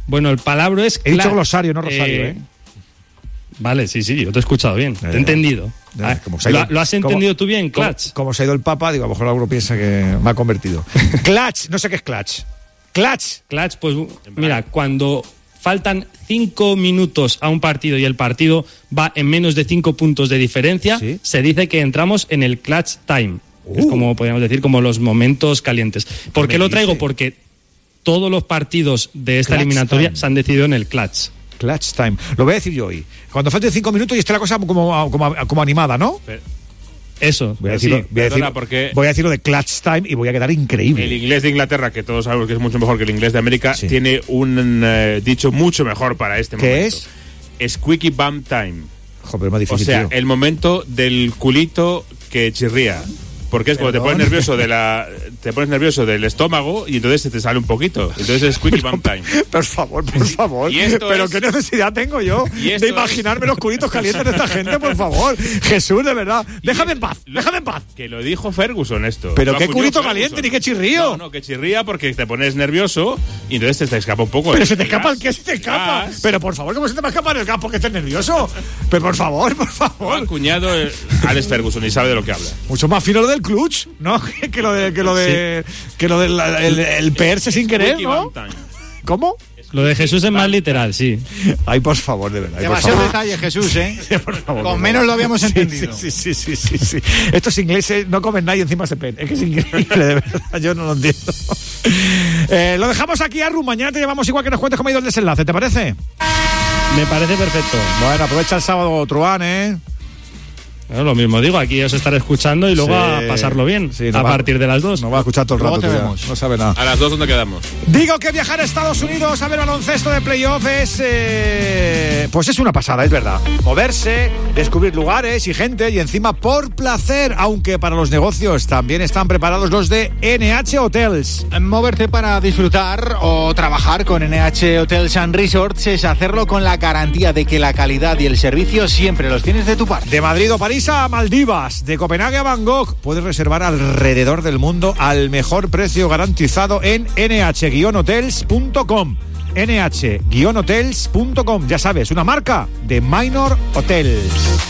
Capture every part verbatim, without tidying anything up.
Bueno, el palabra es... He dicho glosario, no rosario, ¿eh? eh Vale, sí, sí, yo te he escuchado bien, te he entendido. Eh, como se ha ido, ¿Lo, ¿Lo has entendido como, tú bien, Clutch? Como, como se ha ido el Papa, digo, a lo mejor alguno piensa que me ha convertido. Clutch, no sé qué es clutch. Clutch. Clutch, pues mira, cuando faltan cinco minutos a un partido y el partido va en menos de cinco puntos de diferencia, ¿sí? Se dice que entramos en el clutch time. Uh. Es como, podríamos decir, como los momentos calientes. ¿Por qué lo traigo? Porque todos los partidos de esta clutch eliminatoria time. Se han decidido en el clutch. Clutch time. Lo voy a decir yo hoy. Cuando falten cinco minutos y esté la cosa como, como, como animada, ¿no? Pero, eso. Voy a, decirlo, sí, voy, a decir, porque voy a decirlo de clutch time y voy a quedar increíble. El inglés de Inglaterra, que todos sabemos que es mucho mejor que el inglés de América, sí. tiene un uh, dicho mucho mejor para este ¿Qué momento. ¿Qué es? Squeaky bum time. Joder, más difícil, o sea, tío. el momento del culito que chirría. Porque es cuando te pones nervioso de la te pones nervioso del estómago y entonces se te sale un poquito. Entonces es squeaky bum time. Por favor, por favor. ¿Y esto Pero es... qué necesidad tengo yo de imaginarme es... los culitos calientes de esta gente, por favor. Jesús, de verdad. Déjame en paz, lo, déjame en paz. Que lo dijo Ferguson esto. Pero lo qué culito Ferguson. Caliente ni qué chirrío. No, no, que chirría porque te pones nervioso y entonces te, te escapa un poco. Pero se te escapa el qué se te escapa. Gas. Pero por favor, ¿cómo se te va a escapar el gas porque estés nervioso? Pero por favor, por favor. El cuñado Alex Ferguson y sabe de lo que habla. Mucho más fino lo del clutch, ¿no? Que lo de que lo de sí. que lo del el, el peerse sin querer, ¿no? ¿Cómo? Lo de Jesús es más literal, sí. Ay, por favor, de verdad. Demasiado detalle, Jesús, ¿eh? Por favor, Con por menos favor. lo habíamos sí, entendido. Sí, sí, sí, sí, sí. Estos ingleses no comen nada y encima se pen. Es que es increíble, de verdad. Yo no lo entiendo. Eh, lo dejamos aquí, Arru. Mañana te llevamos igual que nos cuentes cómo ha ido el desenlace. ¿Te parece? Me parece perfecto. Bueno, aprovecha el sábado, Truán, ¿eh? Bueno, lo mismo digo, aquí os estaré escuchando y luego sí, a pasarlo bien, sí, no a va, partir de las dos. No va a escuchar todo el luego rato. Te vemos. No sabe nada. A las dos, ¿dónde quedamos? Digo que viajar a Estados Unidos a ver baloncesto de playoff es... Eh, pues es una pasada, es verdad. Moverse, descubrir lugares y gente y encima por placer, aunque para los negocios también están preparados los de N H Hotels. Moverte para disfrutar o trabajar con N H Hotels and Resorts es hacerlo con la garantía de que la calidad y el servicio siempre los tienes de tu parte. De Madrid o París a Maldivas, de Copenhague a Bangkok, puedes reservar alrededor del mundo al mejor precio garantizado en ene hache guion hotels punto com. ene hache guion hotels punto com, ya sabes, una marca de Minor Hotels.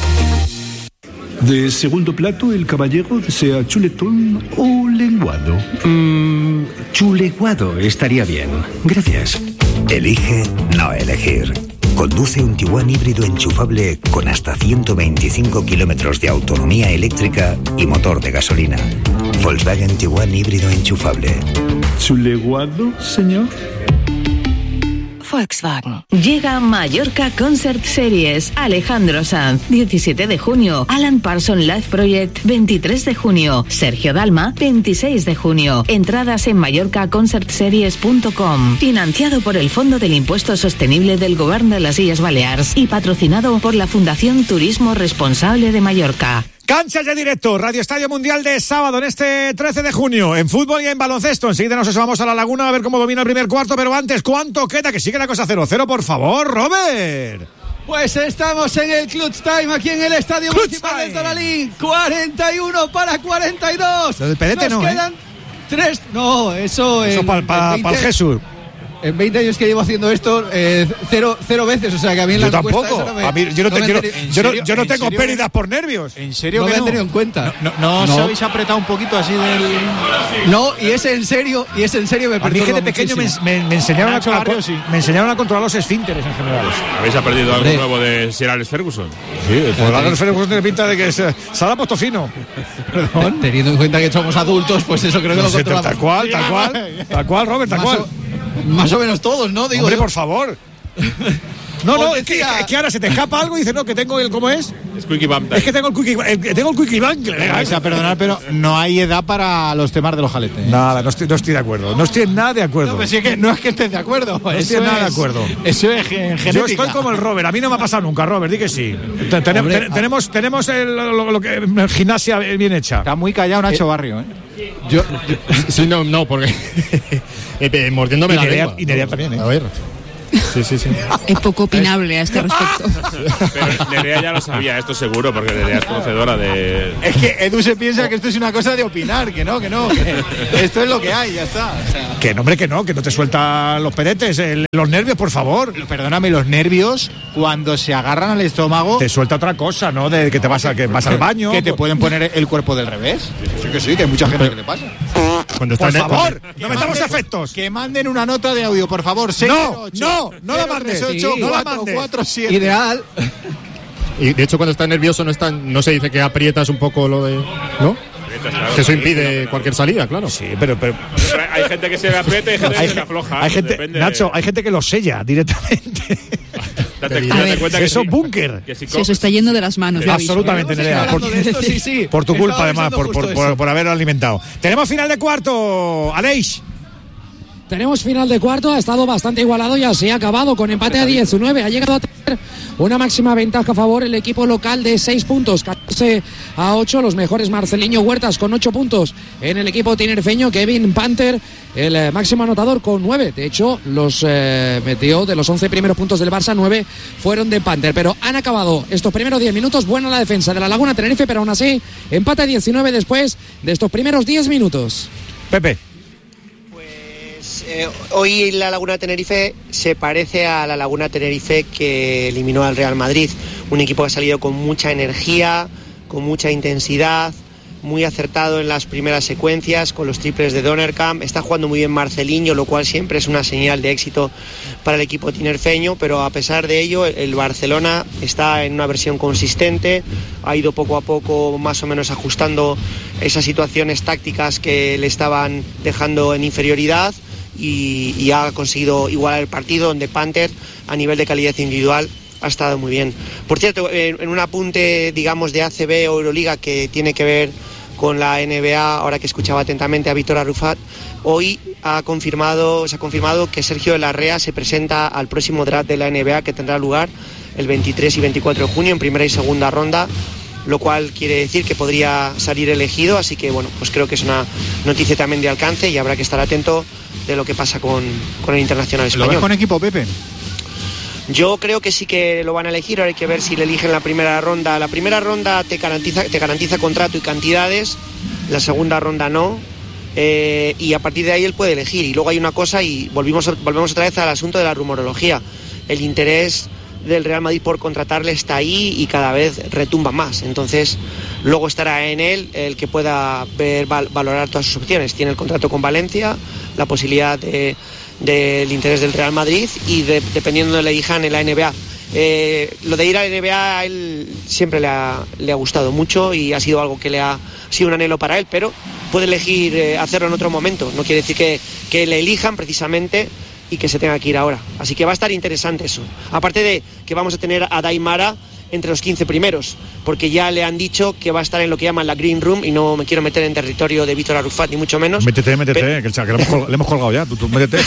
De segundo plato, el caballero desea chuletón o lenguado. Mm, chuleguado estaría bien. Gracias. Elige no elegir. Conduce un Tiguan híbrido enchufable con hasta ciento veinticinco kilómetros de autonomía eléctrica y motor de gasolina. Volkswagen Tiguan híbrido enchufable. ¿Chuleguado, señor? Volkswagen. Llega Mallorca Concert Series. Alejandro Sanz, diecisiete de junio. Alan Parsons Live Project, veintitrés de junio. Sergio Dalma, veintiséis de junio. Entradas en mallorca concert series punto com. Financiado por el Fondo del Impuesto Sostenible del Govern de las Illes Balears y patrocinado por la Fundación Turismo Responsable de Mallorca. Canchas de directo, Radio Estadio Mundial de sábado en este trece de junio, en fútbol y en baloncesto. Enseguida nos asomamos a la Laguna a ver cómo domina el primer cuarto, pero antes, ¿cuánto queda? Que sigue la cosa cero cero, por favor, Robert. Pues estamos en el Clutch Time aquí en el Estadio Clutch Municipal time. de Toralín. cuarenta y uno para cuarenta y dos. Lo del pedete nos no, quedan ¿eh? tres. No, eso. Eso para pa, pa, el Jesús. En veinte años que llevo haciendo esto, eh, cero, cero veces, o sea que a mí en yo la tampoco. No me, a mí, yo no, no te, me yo no, tenido, yo no, yo no ¿En tengo serio? pérdidas por nervios. ¿En serio no que me no? han tenido en cuenta. No, no, no, no. os habéis apretado un poquito así del... No, y es en serio, y es en serio, me A mí que de pequeño me, me, me, enseñaron a, a, Barrio, sí. me enseñaron a controlar los esfínteres en general. ¿Habéis aprendido algo nuevo de Sir Alex Ferguson? Sí, pues Alex Ferguson tiene pinta de que se, se ha puesto fino. Perdón. Teniendo en cuenta que somos adultos, pues eso creo que no lo sé, controlamos. Tal cual, tal cual, tal cual, Robert, tal más cual. O, más o menos todos, ¿no? Digo Hombre, yo. por favor. No, no, es que, es que ahora se te escapa algo y dices, no, que tengo el, ¿cómo es? Squeaky bum time. Es que tengo el quickie, el, tengo el quickie bang. Me vais a perdonar, pero no hay edad para los temas de los jaletes. ¿eh? Nada, no estoy, no estoy de acuerdo. No estoy en nada de acuerdo. No, pues sí que no es que estés de acuerdo. No estoy en nada de acuerdo. Eso es en genética. Yo estoy como el Robert. A mí no me ha pasado nunca, Robert. Di que sí. Ten, ten, Hombre, ten, tenemos tenemos el, lo, lo que, gimnasia bien hecha. Está muy callado Nacho eh, Barrio, ¿eh? Yo, yo sí, no, no, porque eh, mordiéndome y la Nerea, lengua. y Nerea también, ¿eh? A ver. Sí, sí, sí. Es poco opinable a este respecto. Pero Nerea ya lo sabía, esto seguro, porque Nerea es conocedora de... Es que Edu se piensa que esto es una cosa de opinar, que no, que no, que esto es lo que hay, ya está. O sea, que no, hombre, que no, que no te sueltan los pedetes, el, los nervios, por favor. Perdóname, los nervios, cuando se agarran al estómago... Te suelta otra cosa, ¿no? De que te vas, a, que vas al baño. Que te pueden poner el cuerpo del revés. Sí que sí, que hay mucha gente que le pasa. Cuando por favor, no metamos efectos. Que manden una nota de audio, por favor. seis cero ocho, no, no, no la mandes. Sí, no la mandes. Ideal. Y de hecho, cuando estás nervioso no está, no se dice que aprietas un poco lo de, ¿no? Claro, que eso impide cualquier salida, claro. Sí, pero, pero... pero hay gente que se le aprieta y hay gente hay que se le afloja. Hay gente, depende... Nacho, hay gente que lo sella directamente. Date, date cuenta que eso si, búnker. Si se os está yendo de las manos. Sí, absolutamente, Nerea. Por, esto, sí, sí. por tu culpa, además, por, por, por, por haberlo alimentado. Tenemos final de cuarto, Aleix. Tenemos final de cuarto, ha estado bastante igualado y así ha acabado con empate a diecinueve. Ha llegado a tener una máxima ventaja a favor el equipo local de seis puntos, catorce a ocho. Los mejores Marceliño Huertas con ocho puntos en el equipo tinerfeño. Kevin Panther, el eh, máximo anotador con nueve. De hecho, los eh, metió de los once primeros puntos del Barça, nueve fueron de Panther. Pero han acabado estos primeros diez minutos. Buena la defensa de la Laguna Tenerife, pero aún así empate a diecinueve después de estos primeros diez minutos. Pepe. Eh, hoy la Laguna Tenerife se parece a la Laguna Tenerife que eliminó al Real Madrid, un equipo que ha salido con mucha energía, con mucha intensidad, muy acertado en las primeras secuencias con los triples de Donnerkamp. Está jugando muy bien Marceliño, lo cual siempre es una señal de éxito para el equipo tinerfeño, pero a pesar de ello el Barcelona está en una versión consistente, ha ido poco a poco más o menos ajustando esas situaciones tácticas que le estaban dejando en inferioridad. Y, y ha conseguido igualar el partido, donde Panther a nivel de calidad individual ha estado muy bien. Por cierto, en, en un apunte, digamos, de A C B o Euroliga que tiene que ver con la N B A, ahora que escuchaba atentamente a Víctor Arrufat, hoy ha confirmado, se ha confirmado que Sergio de la Rea se presenta al próximo draft de la N B A, que tendrá lugar el veintitrés y veinticuatro de junio en primera y segunda ronda, lo cual quiere decir que podría salir elegido, así que bueno, pues creo que es una noticia también de alcance y habrá que estar atento de lo que pasa con, con el internacional español. ¿Lo ves con equipo, Pepe? Yo creo que sí que lo van a elegir, ahora hay que ver si le eligen la primera ronda. La primera ronda te garantiza, te garantiza contrato y cantidades, la segunda ronda no, eh, y a partir de ahí él puede elegir. Y luego hay una cosa, y volvimos, volvemos otra vez al asunto de la rumorología. El interés del Real Madrid por contratarle está ahí y cada vez retumba más, entonces luego estará en él el que pueda ver, val, valorar todas sus opciones. Tiene el contrato con Valencia, la posibilidad de, del interés del Real Madrid y de, dependiendo de le elijan en la N B A. Eh, lo de ir a la N B A a él siempre le ha, le ha gustado mucho y ha sido algo que le ha, ha sido un anhelo para él, pero puede elegir eh, hacerlo en otro momento. No quiere decir que, que le elijan precisamente y que se tenga que ir ahora. Así que va a estar interesante eso. Aparte de que vamos a tener a Daimara entre los quince primeros, porque ya le han dicho que va a estar en lo que llaman la Green Room, y no me quiero meter en territorio de Víctor Arrufat, ni mucho menos. Métete, métete, pero, que, el, que le, hemos colgado, le hemos colgado ya, tú, tú métete.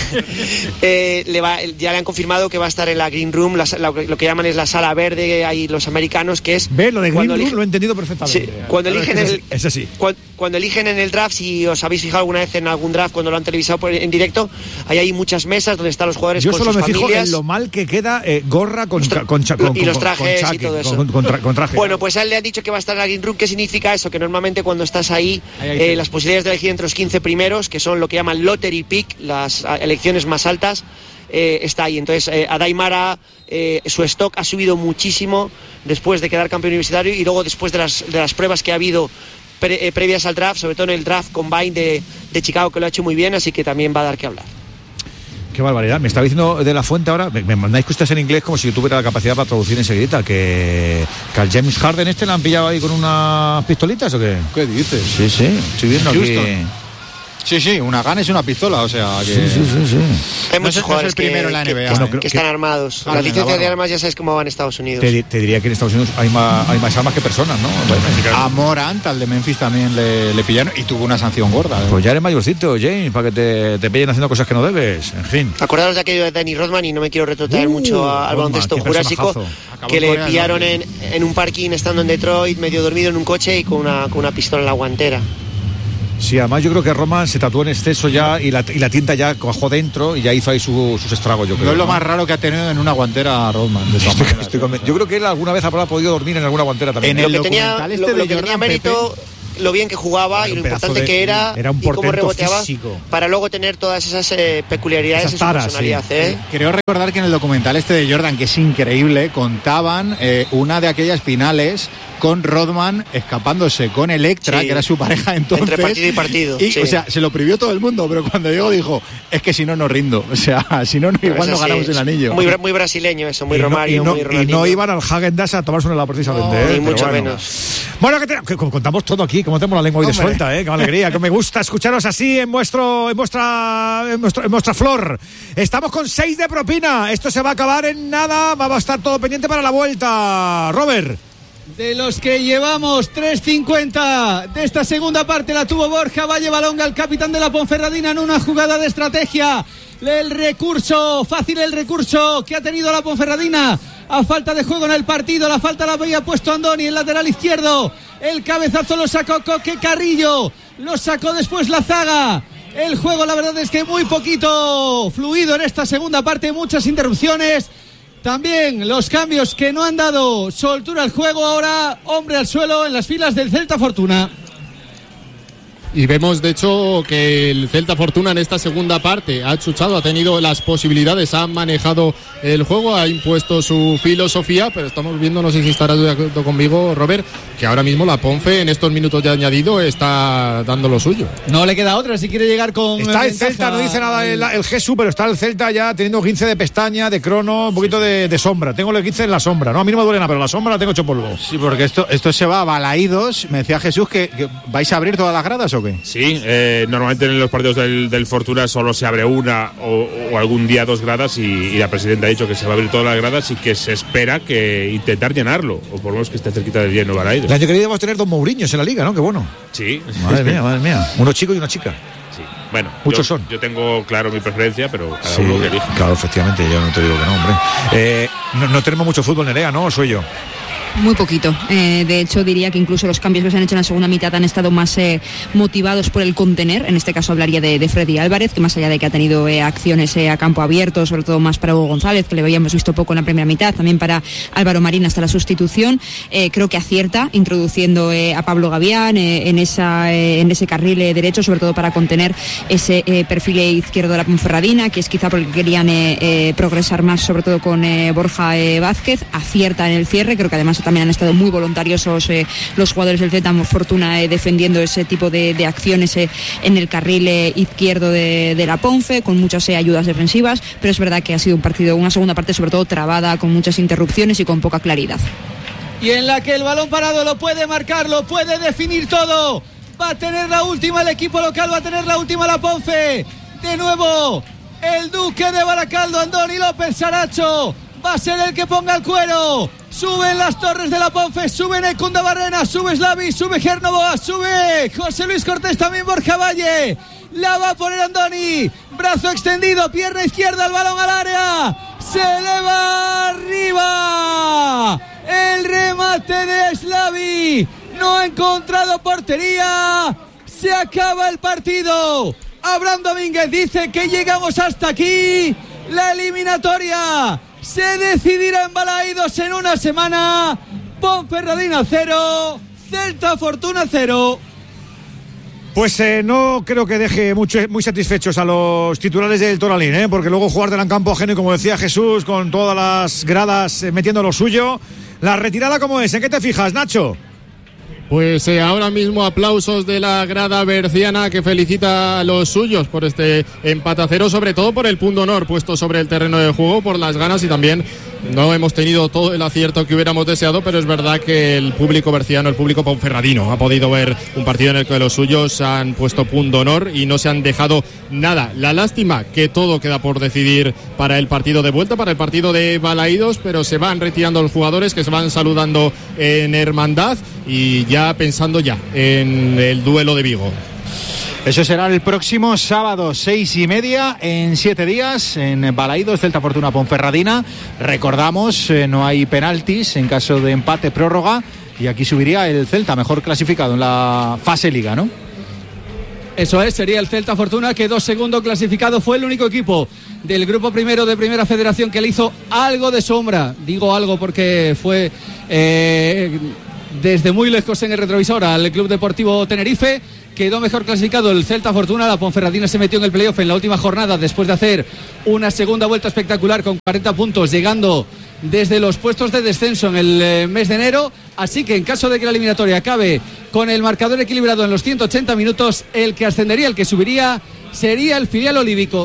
eh, le va, ya le han confirmado que va a estar en la Green Room, la, la, lo que llaman es la sala verde, ahí los americanos, que es... Ve, lo de Green Room eligen, lo he entendido perfectamente. Sí, cuando eligen ese, el, ese sí. Cuando, cuando eligen en el draft, si os habéis fijado alguna vez en algún draft cuando lo han televisado por, en directo, ahí hay muchas mesas donde están los jugadores Yo con solo sus me fijo familias. En lo mal que queda eh, gorra con, tra- con, con, con, y los trajes con, con y todo eso. Con, con, con, con traje. Bueno, pues a él le han dicho que va a estar en la Green Room. ¿Qué significa eso? Que normalmente cuando estás ahí, ahí, ahí eh, las posibilidades de elegir entre los quince primeros, que son lo que llaman lottery pick, las elecciones más altas, eh, está ahí. Entonces, eh, a Daimara, eh, su stock ha subido muchísimo después de quedar campeón universitario y luego después de las, de las pruebas que ha habido pre, eh, previas al draft, sobre todo en el draft combine de, de Chicago, que lo ha hecho muy bien, así que también va a dar que hablar. Qué barbaridad. Me estaba diciendo de la fuente ahora, me, me mandáis cosas en inglés como si yo tuviera la capacidad para traducir enseguida, que, que al James Harden este le han pillado ahí con unas pistolitas o qué. ¿Qué dices? Sí, sí, estoy viendo aquí. Sí, sí, una gana es una pistola, o sea que... Sí, sí, sí, sí. Hay muchos no jugadores que, primero en la N B A, que, ¿eh? que, que están armados. La licencia de armas ya sabes cómo va en Estados Unidos. Te, te diría que en Estados Unidos hay más, hay más armas que personas, ¿no? A Morant, al de Memphis, también le, le pillaron y tuvo una sanción gorda. ¿eh? Pues ya eres mayorcito, James, para que te, te pillen haciendo cosas que no debes, en fin. Acordaros de aquello de Danny Rodman, y no me quiero retrotraer uh, mucho al baloncesto jurásico, que le pillaron en, en un parking estando en Detroit, medio dormido en un coche y con una, con una pistola en la guantera. Sí, además yo creo que Roman se tatuó en exceso ya y la, y la tinta ya cojó dentro y ya hizo ahí su, sus estragos, yo creo. No es lo ¿no? más raro que ha tenido en una guantera Rodman. De estoy, estoy conven- yo creo que él alguna vez habrá podido dormir en alguna guantera también. En el lo que tenía, este lo, lo que tenía mérito, Pepe, lo bien que jugaba y lo importante de, que era, era un y cómo reboteaba físico. Para luego tener todas esas eh, peculiaridades esas taras, de su personalidad. Sí. ¿eh? Creo recordar que en el documental este de Jordan, que es increíble, contaban eh, una de aquellas finales con Rodman escapándose con Electra, sí, que era su pareja entonces. Entre partido y partido. Y, sí. O sea, se lo prohibió todo el mundo, pero cuando llegó dijo, es que si no, no rindo. O sea, si no, no igual no ganamos sí, el anillo. Muy, muy brasileño eso, muy y Romario, no, y no, muy Ronaldinho. Y no iban al Häagen-Dazs a tomarse una helado precisamente. No, ¿eh? ni mucho bueno. menos. Bueno, que, te, que contamos todo aquí, como tenemos la lengua hoy de suelta, ¿eh? Qué alegría, que me gusta escucharos así en vuestro, en vuestra, en vuestro, en vuestra flor. Estamos con seis de propina. Esto se va a acabar en nada. Va a estar todo pendiente para la vuelta. Robert. De los que llevamos tres cincuenta de esta segunda parte la tuvo Borja Valle Balonga, el capitán de la Ponferradina, en una jugada de estrategia. El recurso, fácil el recurso que ha tenido la Ponferradina a falta de juego en el partido. La falta la había puesto Andoni, el lateral izquierdo. El cabezazo lo sacó Coque Carrillo, lo sacó después la zaga. El juego, la verdad es que muy poquito fluido en esta segunda parte, muchas interrupciones. También los cambios que no han dado soltura al juego. Ahora hombre al suelo en las filas del Celta Fortuna. Y vemos, de hecho, que el Celta Fortuna en esta segunda parte ha chuchado, ha tenido las posibilidades, ha manejado el juego, ha impuesto su filosofía, pero estamos viendo, no sé si estarás de acuerdo conmigo, Robert, que ahora mismo la Ponfe en estos minutos ya añadido está dando lo suyo. No le queda otra si quiere llegar con... Está el Celta, no dice nada el, el Jesús, pero está el Celta ya teniendo quince de pestaña, de crono, un poquito de, de sombra. Tengo el quince en la sombra, ¿no? A mí no me duele nada, pero la sombra la tengo hecho polvo. Sí, porque esto, esto se va a Balaídos. Me decía Jesús que, que vais a abrir todas las gradas, ¿o qué? Sí, eh, normalmente en los partidos del, del Fortuna solo se abre una o, o algún día dos gradas y, y la presidenta ha dicho que se va a abrir todas las gradas y que se espera que intentar llenarlo, o por lo menos que esté cerquita del lleno Balaídos. El año que viene vamos a tener dos Mourinhos en la liga, ¿no? Qué bueno. Sí. Madre mía, madre mía. Uno chico y una chica. Sí. Bueno, muchos yo, son. Yo tengo claro mi preferencia, pero cada sí, uno que elige. Claro, efectivamente, yo no te digo que no, hombre. Eh, no, no tenemos mucho fútbol en Nerea, ¿no? ¿O soy yo? Muy poquito. Eh, de hecho, diría que incluso los cambios que se han hecho en la segunda mitad han estado más eh, motivados por el contener. En este caso hablaría de, de Freddy Álvarez, que más allá de que ha tenido eh, acciones eh, a campo abierto, sobre todo más para Hugo González, que le habíamos visto poco en la primera mitad, también para Álvaro Marín hasta la sustitución. Eh, creo que acierta introduciendo eh, a Pablo Gavián eh, en, esa, eh, en ese carril eh, derecho, sobre todo para contener ese eh, perfil izquierdo de la Ponferradina, que es quizá porque querían eh, eh, progresar más, sobre todo con eh, Borja eh, Vázquez. Acierta en el cierre, creo que además también han estado muy voluntariosos eh, los jugadores del Celta Fortuna eh, defendiendo ese tipo de, de acciones eh, en el carril eh, izquierdo de, de la Ponfe, con muchas eh, ayudas defensivas, pero es verdad que ha sido un partido, una segunda parte sobre todo trabada, con muchas interrupciones y con poca claridad. Y en la que el balón parado lo puede marcar, lo puede definir todo. Va a tener la última el equipo local, va a tener la última la Ponfe. De nuevo, el Duque de Baracaldo, Andoni López Saracho, va a ser el que ponga el cuero. Suben las torres de la Ponfe, suben el Cundabarrena, sube Slavi, sube Gernoboa, sube José Luis Cortés, también Borja Valle. La va a poner Andoni, brazo extendido, pierna izquierda, el balón al área. Se eleva arriba. El remate de Slavi no ha encontrado portería. Se acaba el partido. Abraham Domínguez dice que llegamos hasta aquí. La eliminatoria se decidirá en Balaídos en una semana. Ponferradina cero, Celta Fortuna cero. Pues eh, no creo que deje mucho, muy satisfechos a los titulares del Toralín, ¿eh? Porque luego jugar del campo ajeno y, como decía Jesús, con todas las gradas eh, metiendo lo suyo. La retirada, ¿cómo es? ¿En qué te fijas, Nacho? Pues eh, ahora mismo aplausos de la grada berciana, que felicita a los suyos por este empate a cero, sobre todo por el punto honor puesto sobre el terreno de juego, por las ganas, y también no hemos tenido todo el acierto que hubiéramos deseado, pero es verdad que el público berciano, el público ponferradino, ha podido ver un partido en el que los suyos han puesto punto honor y no se han dejado nada. La lástima que todo queda por decidir para el partido de vuelta, para el partido de Balaídos, pero se van retirando los jugadores, que se van saludando en hermandad y ya pensando ya en el duelo de Vigo. Eso será el próximo sábado, seis y media, en siete días, en Balaídos, Celta Fortuna Ponferradina. Recordamos, eh, no hay penaltis en caso de empate, prórroga, y aquí subiría el Celta, mejor clasificado en la fase Liga, ¿no? Eso es, sería el Celta Fortuna, quedó segundo clasificado. Fue el único equipo del grupo primero de Primera Federación que le hizo algo de sombra. Digo algo porque fue eh, desde muy lejos en el retrovisor al Club Deportivo Tenerife. Quedó mejor clasificado el Celta Fortuna. La Ponferradina se metió en el playoff en la última jornada después de hacer una segunda vuelta espectacular con cuarenta puntos, llegando desde los puestos de descenso en el mes de enero. Así que en caso de que la eliminatoria acabe con el marcador equilibrado en los ciento ochenta minutos, el que ascendería, el que subiría, sería el filial olívico.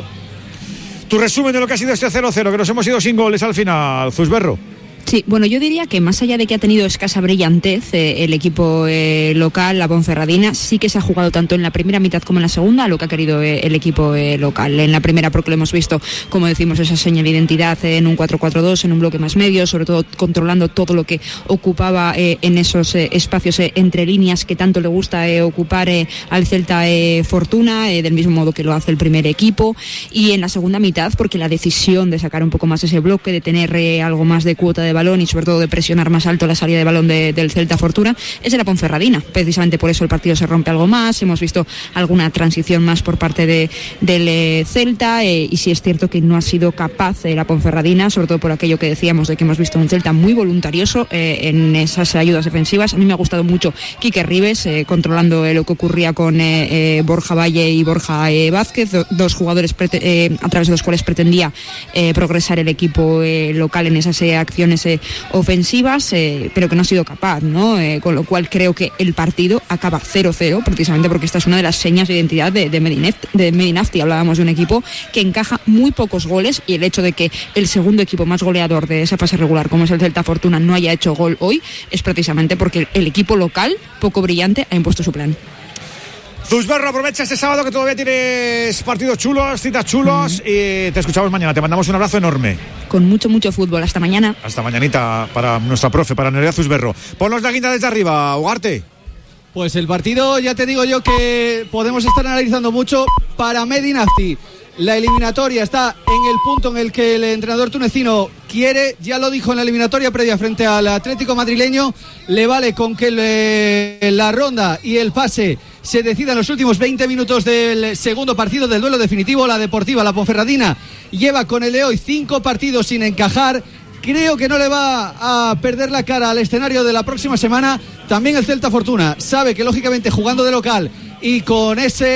Tu resumen de lo que ha sido este cero cero, que nos hemos ido sin goles al final, Zusberro. Sí, bueno, yo diría que más allá de que ha tenido escasa brillantez eh, el equipo eh, local, la Ponferradina, sí que se ha jugado tanto en la primera mitad como en la segunda lo que ha querido eh, el equipo eh, local. En la primera, porque lo hemos visto, como decimos, esa señal de identidad eh, en un cuatro cuatro dos, en un bloque más medio, sobre todo controlando todo lo que ocupaba eh, en esos eh, espacios eh, entre líneas que tanto le gusta eh, ocupar eh, al Celta eh, Fortuna, eh, del mismo modo que lo hace el primer equipo. Y en la segunda mitad, porque la decisión de sacar un poco más ese bloque, de tener eh, algo más de cuota de balón y sobre todo de presionar más alto la salida de balón de, del Celta Fortuna, es de la Ponferradina. Precisamente por eso el partido se rompe algo más. Hemos visto alguna transición más por parte de, del eh, Celta eh, y sí es cierto que no ha sido capaz eh, la Ponferradina, sobre todo por aquello que decíamos de que hemos visto un Celta muy voluntarioso eh, en esas ayudas defensivas. A mí me ha gustado mucho Quique Ribes eh, controlando eh, lo que ocurría con eh, eh, Borja Valle y Borja eh, Vázquez, do, dos jugadores prete- eh, a través de los cuales pretendía eh, progresar el equipo eh, local en esas eh, acciones eh, ofensivas, eh, pero que no ha sido capaz, ¿no? Eh, con lo cual creo que el partido acaba cero cero, precisamente porque esta es una de las señas de identidad de, de, Medineft, de Medinafti. Hablábamos de un equipo que encaja muy pocos goles y el hecho de que el segundo equipo más goleador de esa fase regular, como es el Celta Fortuna, no haya hecho gol hoy, es precisamente porque el equipo local, poco brillante, ha impuesto su plan. Zusberro, aprovecha este sábado que todavía tienes partidos chulos, citas chulos, mm. y te escuchamos mañana. Te mandamos un abrazo enorme. Con mucho, mucho fútbol. Hasta mañana. Hasta mañanita para nuestra profe, para Nerea Zusberro. Ponnos la guinda desde arriba, Ugarte. Pues el partido, ya te digo yo que podemos estar analizando mucho para Medinafti. La eliminatoria está en el punto en el que el entrenador tunecino quiere, ya lo dijo en la eliminatoria previa frente al Atlético madrileño, le vale con que le, la ronda y el pase se decida en los últimos veinte minutos del segundo partido del duelo definitivo. La Deportiva, la Ponferradina, lleva con el de hoy cinco partidos sin encajar. Creo que no le va a perder la cara al escenario de la próxima semana. También el Celta Fortuna sabe que lógicamente jugando de local y con ese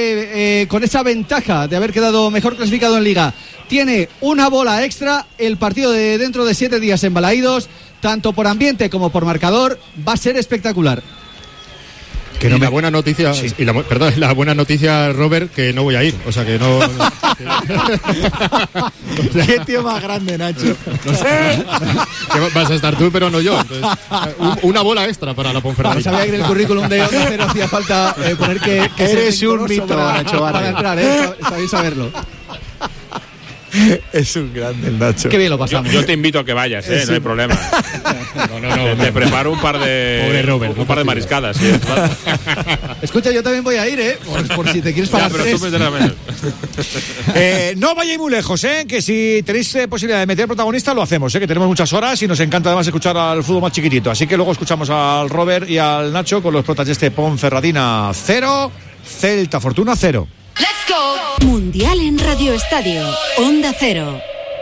eh, con esa ventaja de haber quedado mejor clasificado en Liga, tiene una bola extra. El partido de dentro de siete días en Balaídos, tanto por ambiente como por marcador, va a ser espectacular. Que no y me... la buena noticia, sí. y la, perdón, la buena noticia, Robert, que no voy a ir, o sea que no. que... Qué tío más grande, Nacho. No sé. Que vas a estar tú, pero no yo. Entonces, un, una bola extra para la Ponferradina. Sabía que en el currículum de Onda Cero hacía falta eh, poner que, que eres un mito, para, Nacho Barrio. Para entrar, ¿eh? Sabéis saberlo. Es un grande el Nacho. Qué bien lo pasamos. Yo, yo te invito a que vayas, ¿eh? No hay problema. No, no, no. Te, te preparo un par de. Pobre Robert, un no par de mariscadas, sí. Escucha, yo también voy a ir, ¿eh? Por, por si te quieres pagar. Ya, pero tres. tú me das menos. eh, no vayáis muy lejos, ¿eh? Que si tenéis eh, posibilidad de meter protagonista, lo hacemos, ¿eh? Que tenemos muchas horas y nos encanta además escuchar al fútbol más chiquitito. Así que luego escuchamos al Robert y al Nacho con los protas de este Ponferradina cero, Celta Fortuna cero. Let's go. Mundial en Radio Estadio. Onda Cero.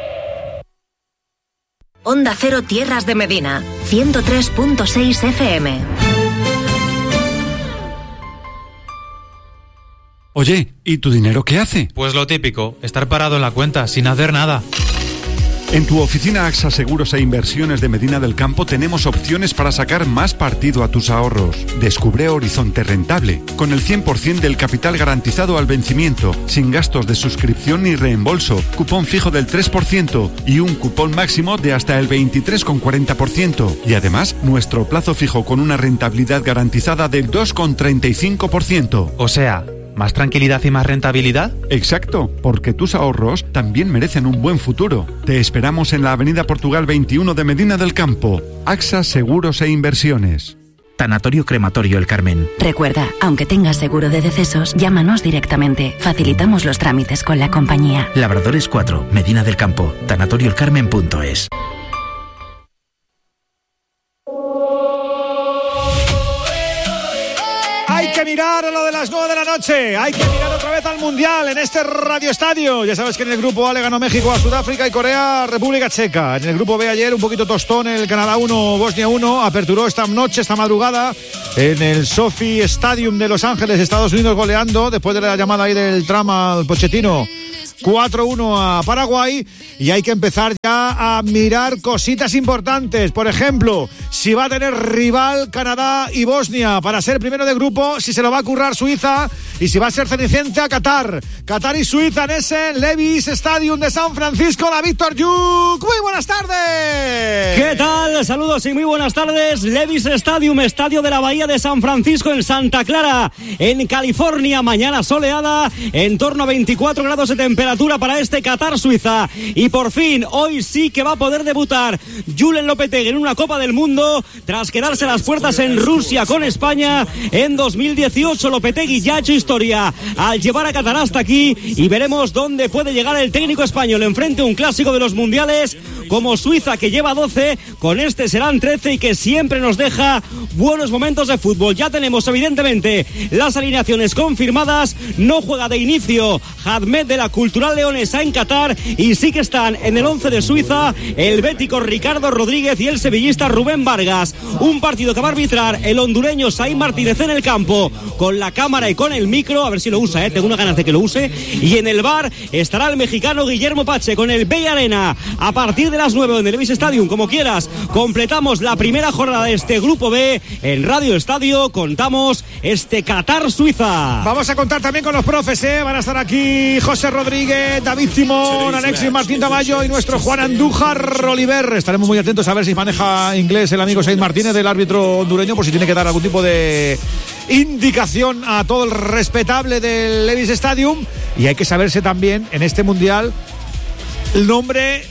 Onda Cero Tierras de Medina, ciento tres punto seis F M. Oye, ¿y tu dinero qué hace? Pues lo típico, estar parado en la cuenta sin hacer nada. En tu oficina AXA Seguros e Inversiones de Medina del Campo tenemos opciones para sacar más partido a tus ahorros. Descubre Horizonte Rentable, con el cien por ciento del capital garantizado al vencimiento, sin gastos de suscripción ni reembolso, cupón fijo del tres por ciento y un cupón máximo de hasta el veintitrés coma cuarenta por ciento. Y además, nuestro plazo fijo con una rentabilidad garantizada del dos coma treinta y cinco por ciento. O sea, ¿más tranquilidad y más rentabilidad? Exacto, porque tus ahorros también merecen un buen futuro. Te esperamos en la Avenida Portugal veintiuno de Medina del Campo. AXA Seguros e Inversiones. Tanatorio Crematorio El Carmen. Recuerda, aunque tengas seguro de decesos, llámanos directamente. Facilitamos los trámites con la compañía. Labradores cuatro, Medina del Campo. Tanatorio El Carmen punto es. que mirar a lo de las nueve de la noche. Hay que mirar otra vez al Mundial en este Radio Estadio. Ya sabes que en el grupo A le ganó México a Sudáfrica y Corea a República Checa. En el grupo B ayer un poquito tostón el Canadá uno, Bosnia uno. Aperturó esta noche, esta madrugada en el SoFi Stadium de Los Ángeles, Estados Unidos, goleando después de la llamada ahí del trama al Pochettino. cuatro uno a Paraguay, y hay que empezar ya a mirar cositas importantes. Por ejemplo, si va a tener rival Canadá y Bosnia para ser primero de grupo, si se lo va a currar Suiza, y si va a ser cenicienta Qatar. Qatar y Suiza en ese Levi's Stadium de San Francisco. David Torjuk, muy buenas tardes. ¿Qué tal? Saludos y muy buenas tardes. Levi's Stadium, estadio de la Bahía de San Francisco en Santa Clara, en California. Mañana soleada, en torno a veinticuatro grados de temperatura para este Qatar-Suiza. Y por fin, hoy sí que va a poder debutar Julen Lopetegui en una Copa del Mundo tras quedarse a las puertas en Rusia con España en dos mil dieciocho. Lopetegui ya ha hecho historia al llevar a Qatar hasta aquí, y veremos dónde puede llegar el técnico español. Enfrente un clásico de los mundiales como Suiza, que lleva doce, con este serán trece, y que siempre nos deja buenos momentos de fútbol. Ya tenemos evidentemente las alineaciones confirmadas. No juega de inicio Hadmed de la Cultural Leonesa en Qatar, y sí que están en el once de Suiza el bético Ricardo Rodríguez y el sevillista Rubén Vargas. Un partido que va a arbitrar el hondureño Saín Martínez en el campo, con la cámara y con el micro, a ver si lo usa, ¿eh? tengo una ganas de que lo use. Y en el V A R estará el mexicano Guillermo Pache con el Bay Arena a partir de las nueve en el Levi's Stadium. Como quieras, completamos la primera jornada de este grupo B en Radio Estadio. Contamos este Qatar-Suiza. Vamos a contar también con los profes, ¿eh? Van a estar aquí José Rodríguez, David Simón, Alexis Martín Tamayo y nuestro Juan Andújar Oliver. Estaremos muy atentos a ver si maneja inglés el amigo Said Martínez, del árbitro hondureño, por si tiene que dar algún tipo de indicación a todo el respetable del Levi's Stadium. Y hay que saberse también en este mundial el nombre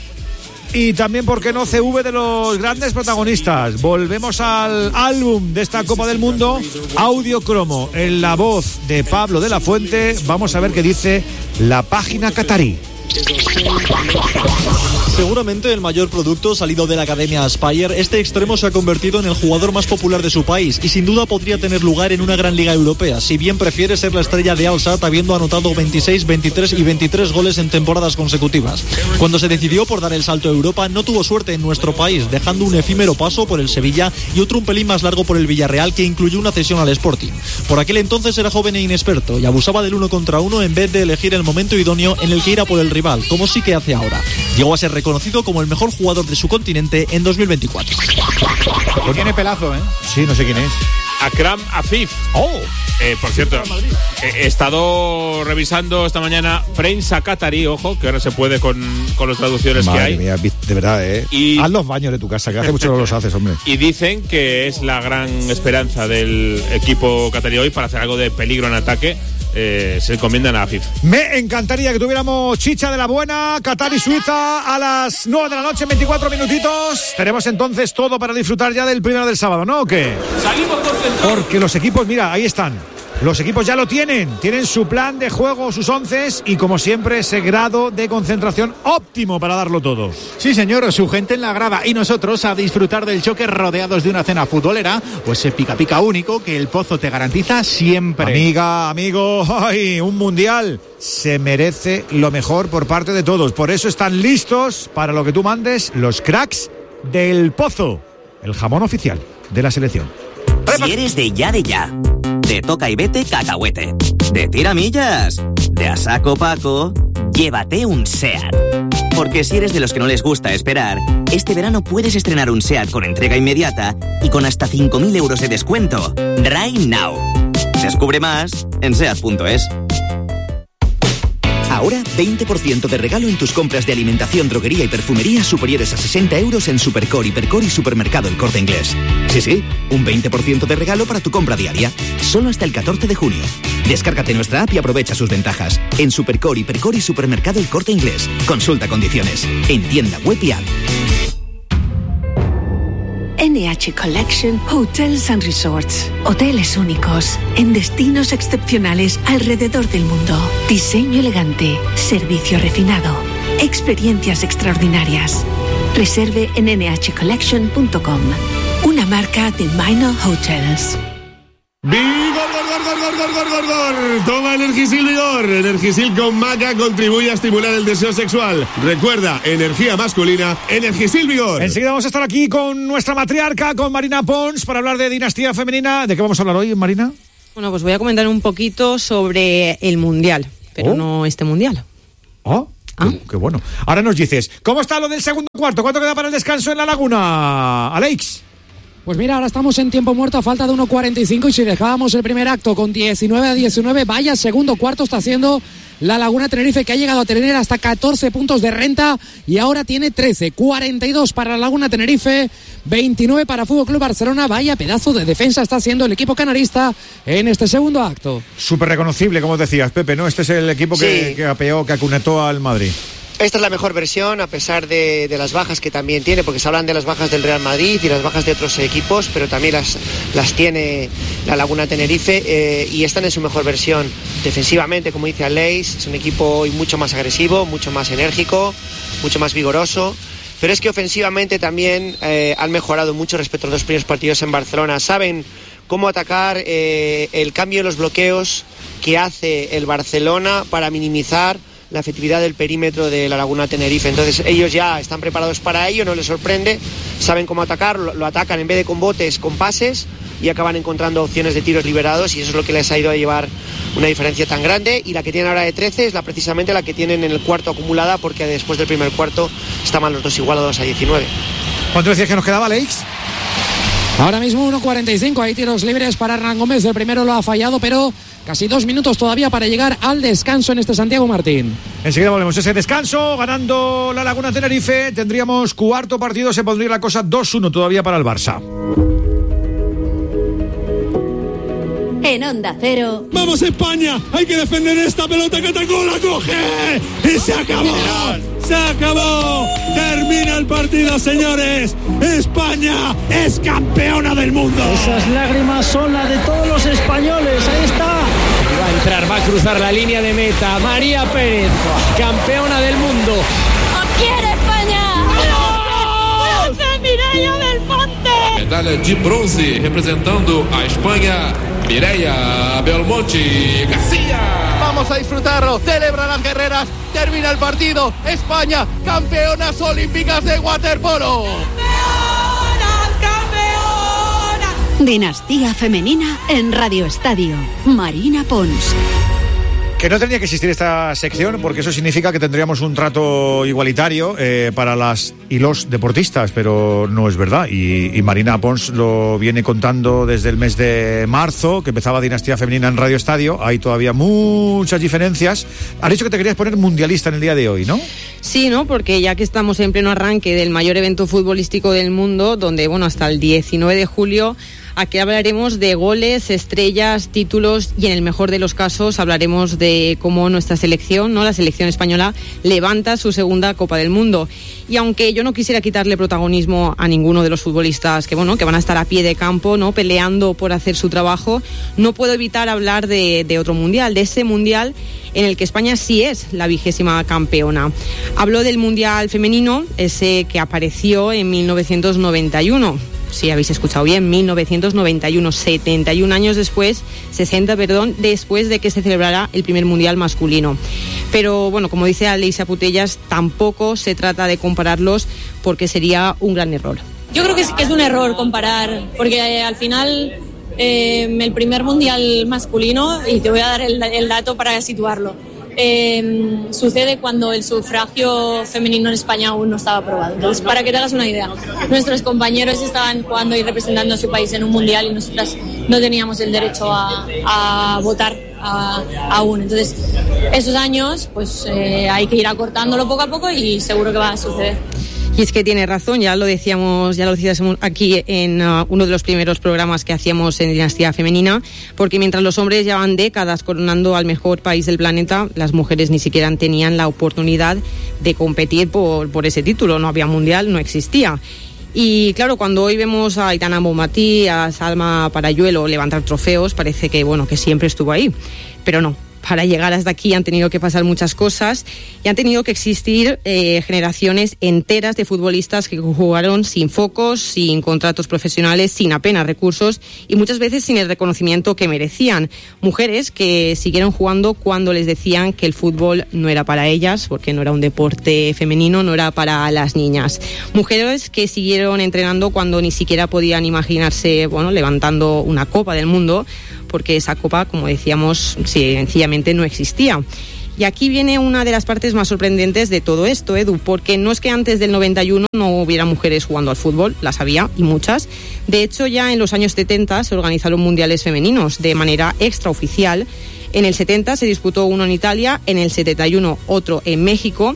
y también, ¿por qué no?, C V de los grandes protagonistas. Volvemos al álbum de esta Copa del Mundo, Audio Cromo, en la voz de Pablo de la Fuente. Vamos a ver qué dice la página catarí. Seguramente el mayor producto salido de la Academia Aspire, este extremo se ha convertido en el jugador más popular de su país y sin duda podría tener lugar en una gran liga europea, si bien prefiere ser la estrella de Al Sadd, habiendo anotado veintiséis, veintitrés y veintitrés goles en temporadas consecutivas. Cuando se decidió por dar el salto a Europa, no tuvo suerte en nuestro país, dejando un efímero paso por el Sevilla y otro un pelín más largo por el Villarreal, que incluyó una cesión al Sporting. Por aquel entonces era joven e inexperto y abusaba del uno contra uno en vez de elegir el momento idóneo en el que ir a por el rival, como sí que hace ahora. Llegó a ser reconocido como el mejor jugador de su continente en dos mil veinticuatro. Lo tiene pelazo, ¿eh? Sí, no sé quién es. Akram Afif. Oh. Eh, por cierto, he estado revisando esta mañana prensa catarí, ojo, que ahora se puede con, con las traducciones Madre que hay. Mía, de verdad, ¿eh? Y, haz los baños de tu casa, que hace mucho no los haces, hombre. Y dicen que es la gran esperanza del equipo catarí hoy para hacer algo de peligro en ataque. Eh, se encomiendan a Afif. Me encantaría que tuviéramos chicha de la buena. Qatar y Suiza a las nueve de la noche, veinticuatro minutitos. Tenemos entonces todo para disfrutar ya del primero del sábado, ¿no? ¿O qué? Salimos concentrados. Porque los equipos, mira, ahí están. Los equipos ya lo tienen, tienen su plan de juego, sus onces y, como siempre, ese grado de concentración óptimo para darlo todo. Sí, señor, su gente en la grada y nosotros a disfrutar del choque rodeados de una cena futbolera o ese pica pica único que el Pozo te garantiza siempre. Amiga, amigo, ay, un mundial se merece lo mejor por parte de todos. Por eso están listos para lo que tú mandes los cracks del Pozo, el jamón oficial de la selección. Si eres de ya de ya, de toca y vete cacahuete, de tiramillas, de a saco Paco, llévate un SEAT. Porque si eres de los que no les gusta esperar, este verano puedes estrenar un SEAT con entrega inmediata y con hasta cinco mil euros de descuento. Right now. Descubre más en seat punto es. Ahora, veinte por ciento de regalo en tus compras de alimentación, droguería y perfumería superiores a sesenta euros en Supercore, Hipercore y Supermercado El Corte Inglés. Sí, sí, un veinte por ciento de regalo para tu compra diaria. Solo hasta el catorce de junio. Descárgate nuestra app y aprovecha sus ventajas. En Supercore, Hipercore y Supermercado El Corte Inglés. Consulta condiciones. En tienda web y app. N H Collection Hotels and Resorts. Hoteles únicos en destinos excepcionales alrededor del mundo. Diseño elegante, servicio refinado, experiencias extraordinarias. Reserve en ene hache collection punto com. Una marca de Minor Hotels. ¡Vigor! gol, gol, gol, gol, gol, gol, gol. Toma Energisil Vigor. Energisil con maca contribuye a estimular el deseo sexual. Recuerda, energía masculina, Energisil Vigor. Enseguida vamos a estar aquí con nuestra matriarca, con Marina Pons, para hablar de dinastía femenina. ¿De qué vamos a hablar hoy, Marina? Bueno, pues voy a comentar un poquito sobre el Mundial, pero oh. no este Mundial. ¿Oh? ¿Ah? Qué, qué bueno. Ahora nos dices, ¿cómo está lo del segundo cuarto? ¿Cuánto queda para el descanso en La Laguna, Alex? Pues mira, ahora estamos en tiempo muerto a falta de uno cuarenta y cinco y si dejábamos el primer acto con diecinueve a diecinueve, vaya segundo cuarto está haciendo La Laguna Tenerife, que ha llegado a tener hasta catorce puntos de renta y ahora tiene trece, cuarenta y dos para La Laguna Tenerife, veintinueve para Fútbol Club Barcelona. Vaya pedazo de defensa está haciendo el equipo canarista en este segundo acto. Súper reconocible, como decías, Pepe, ¿no? Este es el equipo sí. que, que apeó, que acunetó al Madrid. Esta es la mejor versión, a pesar de, de las bajas que también tiene, porque se hablan de las bajas del Real Madrid y las bajas de otros equipos, pero también las, las tiene La Laguna Tenerife, eh, y están en su mejor versión. Defensivamente, como dice Aleix, es un equipo hoy mucho más agresivo, mucho más enérgico, mucho más vigoroso, pero es que ofensivamente también eh, han mejorado mucho respecto a los dos primeros partidos en Barcelona. Saben cómo atacar eh, el cambio de los bloqueos que hace el Barcelona para minimizar la efectividad del perímetro de La Laguna Tenerife. Entonces ellos ya están preparados para ello, no les sorprende, saben cómo atacar, lo, lo atacan en vez de con botes, con pases, y acaban encontrando opciones de tiros liberados, y eso es lo que les ha ido a llevar una diferencia tan grande. Y la que tienen ahora de trece es la precisamente la que tienen en el cuarto acumulada, porque después del primer cuarto estaban los dos igualados a diecinueve. ¿Cuánto decías que nos quedaba, Alex? Ahora mismo uno cuarenta y cinco, hay tiros libres para Hernán Gómez, el primero lo ha fallado, pero casi dos minutos todavía para llegar al descanso en este Santiago Martín. Enseguida volvemos ese descanso, ganando La Laguna Tenerife, tendríamos cuarto partido, se pondría la cosa dos uno todavía para el Barça. En Onda Cero. ¡Vamos España! ¡Hay que defender esta pelota que atacó! ¡La coge! ¡Y se acabó! ¡Se acabó! ¡Termina el partido, señores! ¡España es campeona del mundo! Esas lágrimas son las de todos los españoles. Ahí está. Va a entrar, va a cruzar la línea de meta. María Pérez, campeona del mundo. ¡O quiere España! ¡Vamos! ¡Bronce, Mireia Belmonte! Medalha de bronce representando a España, Mireia Belmonte García. Vamos a disfrutarlo, celebran las guerreras, termina el partido, España, campeonas olímpicas de waterpolo. ¡Campeonas, campeonas! Dinastía femenina en Radio Estadio. Marina Pons. Que no tendría que existir esta sección, porque eso significa que tendríamos un trato igualitario eh, para las y los deportistas, pero no es verdad. Y, y Marina Pons lo viene contando desde el mes de marzo, que empezaba Dinastía Femenina en Radio Estadio. Hay todavía muchas diferencias. Has dicho que te querías poner mundialista en el día de hoy, ¿no? Sí, ¿no? Porque ya que estamos en pleno arranque del mayor evento futbolístico del mundo, donde, bueno, hasta el diecinueve de julio... Aquí hablaremos de goles, estrellas, títulos y en el mejor de los casos hablaremos de cómo nuestra selección, ¿no? La selección española, levanta su segunda Copa del Mundo. Y aunque yo no quisiera quitarle protagonismo a ninguno de los futbolistas que, bueno, que van a estar a pie de campo, ¿no? Peleando por hacer su trabajo, no puedo evitar hablar de, de otro mundial, de ese mundial en el que España sí es la vigésima campeona. Hablo del mundial femenino, ese que apareció en mil novecientos noventa y uno. Sí, habéis escuchado bien, mil novecientos noventa y uno, setenta y un años después, sesenta, perdón, después de que se celebrara el primer mundial masculino. Pero bueno, como dice Aleisa Putellas, tampoco se trata de compararlos porque sería un gran error. Yo creo que es, que es un error comparar, porque eh, al final eh, el primer mundial masculino, y te voy a dar el, el dato para situarlo, Eh, sucede cuando el sufragio femenino en España aún no estaba aprobado. Entonces, para que te hagas una idea, nuestros compañeros estaban jugando y representando a su país en un mundial y nosotras no teníamos el derecho a, a votar a, aún. Entonces, esos años, pues eh, hay que ir acortándolo poco a poco y seguro que va a suceder. Y es que tiene razón, ya lo decíamos, ya lo decíamos aquí en uh, uno de los primeros programas que hacíamos en Dinastía Femenina, porque mientras los hombres llevan décadas coronando al mejor país del planeta, las mujeres ni siquiera tenían la oportunidad de competir por, por ese título. No había mundial, no existía. Y claro, cuando hoy vemos a Aitana Bonmatí, a Salma Parayuelo levantar trofeos, parece que bueno, que siempre estuvo ahí. Pero no, para llegar hasta aquí han tenido que pasar muchas cosas y han tenido que existir eh, generaciones enteras de futbolistas que jugaron sin focos, sin contratos profesionales, sin apenas recursos y muchas veces sin el reconocimiento que merecían. Mujeres que siguieron jugando cuando les decían que el fútbol no era para ellas, porque no era un deporte femenino, no era para las niñas. Mujeres que siguieron entrenando cuando ni siquiera podían imaginarse, bueno, levantando una Copa del Mundo, porque esa copa, como decíamos, sencillamente no existía. Y aquí viene una de las partes más sorprendentes de todo esto, Edu, porque no es que antes del noventa y uno no hubiera mujeres jugando al fútbol, las había, y muchas. De hecho, ya en los años setenta se organizaron mundiales femeninos de manera extraoficial. En el setenta se disputó uno en Italia, en el setenta y uno otro en México.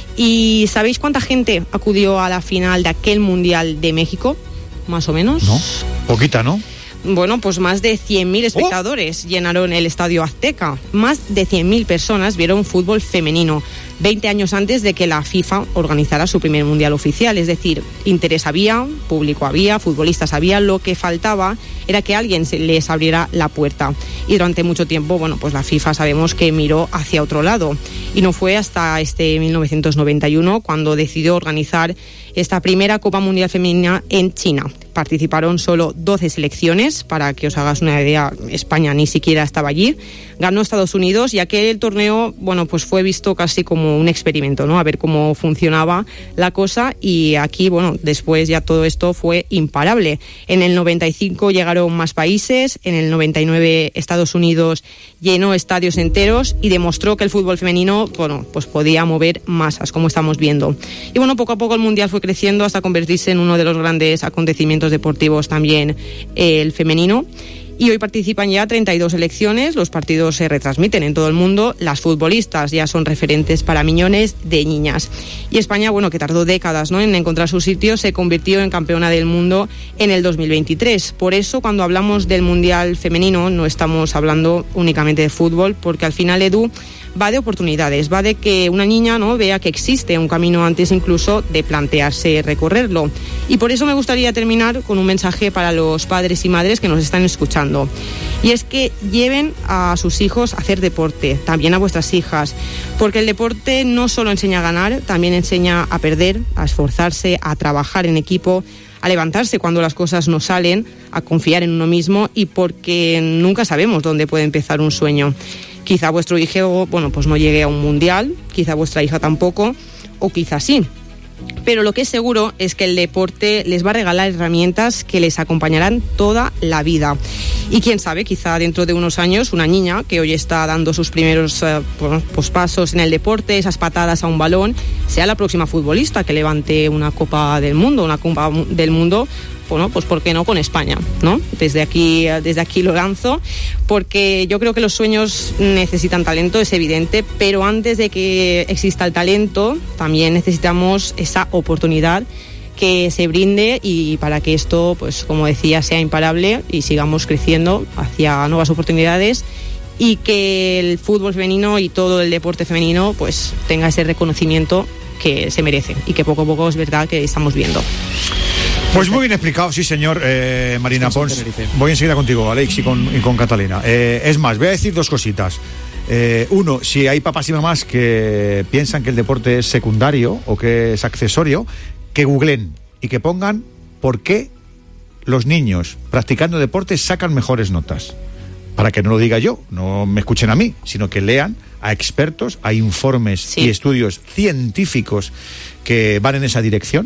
¿Y sabéis cuánta gente acudió a la final de aquel mundial de México? Más o menos. No, poquita, ¿no? Bueno, pues más de cien mil espectadores oh. llenaron el Estadio Azteca. Más de cien mil personas vieron fútbol femenino, veinte años antes de que la FIFA organizara su primer mundial oficial. Es decir, interés había, público había, futbolistas había, lo que faltaba era que alguien les abriera la puerta. Y durante mucho tiempo, bueno, pues la FIFA sabemos que miró hacia otro lado. Y no fue hasta este mil novecientos noventa y uno cuando decidió organizar esta primera Copa Mundial Femenina en China. Participaron solo doce selecciones, para que os hagas una idea, España ni siquiera estaba allí. Ganó Estados Unidos y aquel torneo, bueno, pues fue visto casi como un experimento, ¿no? A ver cómo funcionaba la cosa y aquí, bueno, después ya todo esto fue imparable. En el noventa y cinco llegaron más países, en el noventa y nueve Estados Unidos llenó estadios enteros y demostró que el fútbol femenino, bueno, pues podía mover masas, como estamos viendo. Y bueno, poco a poco el Mundial fue creciendo hasta convertirse en uno de los grandes acontecimientos deportivos también eh, el femenino. Y hoy participan ya treinta y dos selecciones, los partidos se retransmiten en todo el mundo, las futbolistas ya son referentes para millones de niñas. Y España, bueno, que tardó décadas, ¿no?, en encontrar su sitio, se convirtió en campeona del mundo en el dos mil veintitrés. Por eso, cuando hablamos del Mundial femenino, no estamos hablando únicamente de fútbol, porque al final, Edu, va de oportunidades, va de que una niña, ¿no?, vea que existe un camino antes incluso de plantearse recorrerlo. Y por eso me gustaría terminar con un mensaje para los padres y madres que nos están escuchando. Y es que lleven a sus hijos a hacer deporte, también a vuestras hijas, porque el deporte no solo enseña a ganar, también enseña a perder, a esforzarse, a trabajar en equipo, a levantarse cuando las cosas no salen, a confiar en uno mismo y porque nunca sabemos dónde puede empezar un sueño. Quizá vuestro hijo, bueno, pues no llegue a un mundial, quizá vuestra hija tampoco, o quizá sí. Pero lo que es seguro es que el deporte les va a regalar herramientas que les acompañarán toda la vida. Y quién sabe, quizá dentro de unos años una niña que hoy está dando sus primeros eh, pues pasos en el deporte, esas patadas a un balón, sea la próxima futbolista que levante una Copa del Mundo, una Copa del Mundo. Bueno, pues ¿por qué no con España, ¿no? Desde aquí, desde aquí lo lanzo, porque yo creo que los sueños necesitan talento, es evidente, pero antes de que exista el talento, también necesitamos esa oportunidad que se brinde y para que esto, pues como decía, sea imparable y sigamos creciendo hacia nuevas oportunidades y que el fútbol femenino y todo el deporte femenino pues tenga ese reconocimiento que se merece y que poco a poco es verdad que estamos viendo. Pues muy bien explicado, sí señor, eh, Marina Pons. Voy enseguida contigo, Alex, y con, y con Catalina. Eh, es más, voy a decir dos cositas. Eh, uno, si hay papás y mamás que piensan que el deporte es secundario o que es accesorio, que googlen y que pongan por qué los niños practicando deporte sacan mejores notas. Para que no lo diga yo, no me escuchen a mí, sino que lean a expertos, a informes sí. y estudios científicos que van en esa dirección.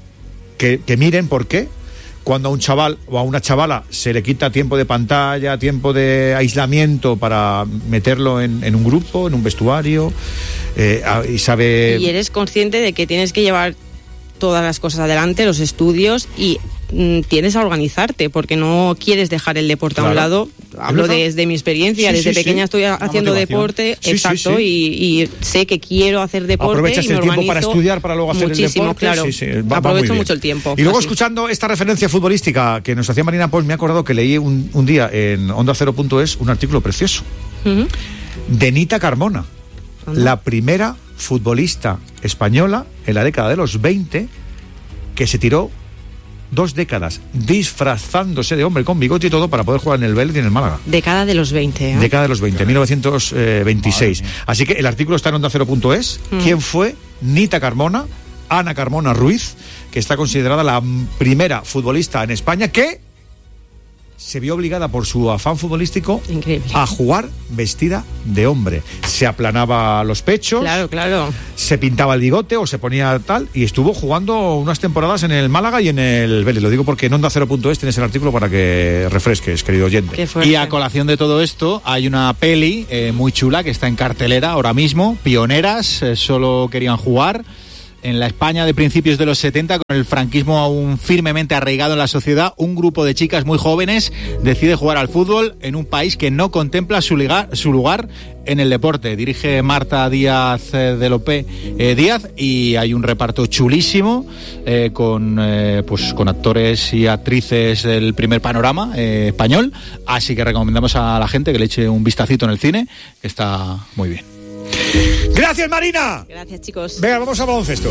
Que, que miren por qué cuando a un chaval o a una chavala se le quita tiempo de pantalla, tiempo de aislamiento para meterlo en, en un grupo, en un vestuario, eh, y sabe... Y eres consciente de que tienes que llevar todas las cosas adelante, los estudios, y mm, tienes a organizarte, porque no quieres dejar el deporte claro. a un lado. Hablo desde mi experiencia, sí, desde sí, pequeña sí. estoy haciendo deporte, sí, exacto, sí, sí. Y, y sé que quiero hacer deporte. Aprovechas y me el tiempo para estudiar, para luego hacer muchísimo, el deporte. Claro. Sí, sí, va, Aprovecho va mucho el tiempo. Y luego así. Escuchando esta referencia futbolística que nos hacía Marina Pons, me he acordado que leí un, un día en onda cero punto es un artículo precioso uh-huh. de Nita Carmona, uh-huh. la primera futbolista española en la década de los veinte que se tiró dos décadas disfrazándose de hombre con bigote y todo para poder jugar en el Vélez y en el Málaga. Década de los veinte. ¿eh? Década de los veinte, mil novecientos veintiséis. Así que el artículo está en onda cero punto es. Mm. ¿Quién fue? Nita Carmona, Ana Carmona Ruiz, que está considerada la primera futbolista en España que se vio obligada por su afán futbolístico Increíble. a jugar vestida de hombre. Se aplanaba los pechos, claro, claro. se pintaba el bigote o se ponía tal, y estuvo jugando unas temporadas en el Málaga y en el Vélez. Lo digo porque en onda cero punto es tienes el artículo para que refresques, querido oyente. Y a colación de todo esto, hay una peli eh, muy chula que está en cartelera ahora mismo, Pioneras, eh, solo querían jugar. En la España de principios de los setenta, con el franquismo aún firmemente arraigado en la sociedad, un grupo de chicas muy jóvenes decide jugar al fútbol en un país que no contempla su, liga, su lugar en el deporte. Dirige Marta Díaz eh, de López eh, Díaz y hay un reparto chulísimo eh, con, eh, pues, con actores y actrices del primer panorama eh, español. Así que recomendamos a la gente que le eche un vistacito en el cine, que está muy bien. ¡Gracias, Marina! Gracias, chicos. Venga, vamos a baloncesto.